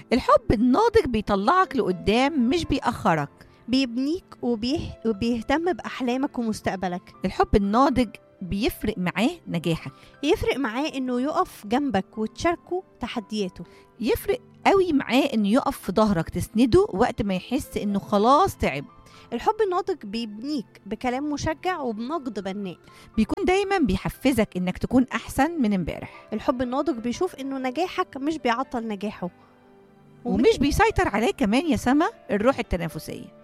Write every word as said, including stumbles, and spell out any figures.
الحب الناضج بيطلعك لقدام مش بيأخرك. بيبنيك وبيه... وبيهتم بأحلامك ومستقبلك. الحب الناضج بيفرق معاه نجاحك، يفرق معاه إنه يقف جنبك وتشاركه تحدياته. يفرق قوي معاه انه يقف في ظهرك تسنده وقت ما يحس انه خلاص تعب. الحب الناضج بيبنيك بكلام مشجع وبنقد بناء. بيكون دايما بيحفزك انك تكون احسن من امبارح. الحب الناضج بيشوف إنه نجاحك مش بيعطل نجاحه، ومش بيسيطر عليه كمان يا سما الروح التنافسية.